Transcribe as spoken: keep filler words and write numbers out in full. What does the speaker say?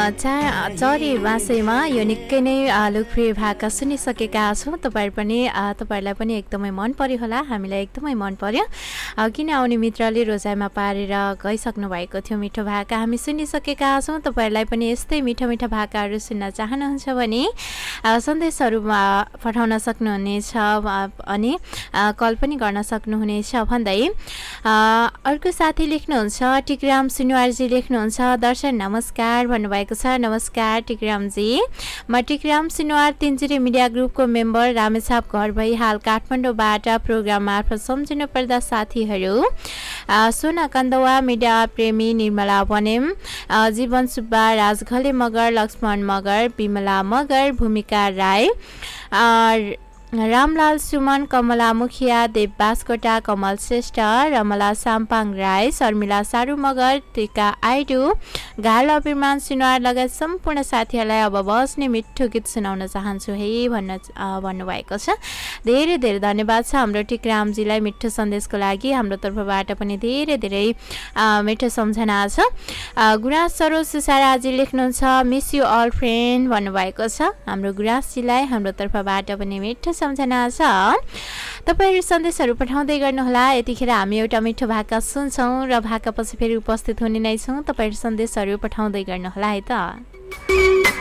चा चरी बाँसैमा यो निकै नै लोकप्रिय भाका सुनिसकेका छौँ। तपाईँ पनि तपाईँहरूलाई पनि एकदमै मन पर्यो होला, हामीलाई एकदमै मन पर्यो। किन आउने मित्रले रोजाइमा पारेर गइसक्नु भएको थियो मिठो भाका हामी सुनिसकेका छौँ। तपाईँहरूलाई पनि यस्तै मिठा मिठा भाकाहरू सुन्न चाहनुहुन्छ भने सन्देशहरूमा पठाउन सक्नुहुनेछ अनि कल पनि गर्न सक्नुहुनेछ भन्दै अर्को साथी लेख्नुहुन्छ, टिकराम सुनवारजी लेख्नुहुन्छ, दर्शन नमस्कार भन्नुभएको छ। नमस्कार टिकरामजी, म टिकराम सुनवार तिनजिरे मिडिया ग्रुपको मेम्बर, रामेछाप घर भई हाल काठमाडौँबाट प्रोग्राम मार्फत सम्झिनु पर्दा साथीहरू सोना कन्दवा, मिडिया प्रेमी निर्मला बनेम, जीवन सुब्बा, राजघले मगर, लक्ष्मण मगर, विमला मगर, भूमिका राई, रामलाल सुमन, कमला मुखिया, देव बास्कोटा, कमल श्रेष्ठ, रमला साम्पाङ राई, शर्मिला सारू मगर, टिका आइडु, घाल अभिमान सुनवार लगायत सम्पूर्ण साथीहरूलाई अब बस्ने मिठो गीत सुनाउन चाहन्छु है भन्न भन्नुभएको छ। धेरै धेरै धन्यवाद छ हाम्रो टिकरामजीलाई मिठो सन्देशको लागि। हाम्रो तर्फबाट पनि धेरै धेरै मिठो सम्झना छ। गुराँस सरोज सुसाराजी लेख्नुहुन्छ, मिस यु अल फ्रेन्ड भन्नुभएको छ। हाम्रो गुराँसजीलाई हाम्रो तर्फबाट पनि मिठो सम्झना छ। तपाईँहरू सन्देशहरू पठाउँदै गर्नुहोला। यतिखेर हामी एउटा मिठो भाका सुन्छौँ र भाका पछि फेरि उपस्थित हुने नै छौँ। तपाईँहरू सन्देशहरू पठाउँदै गर्नुहोला है त।